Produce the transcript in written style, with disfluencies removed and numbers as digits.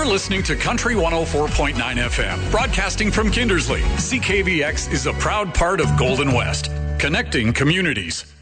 You're listening to Country 104.9 FM, broadcasting from Kindersley. CKVX is a proud part of Golden West, connecting communities.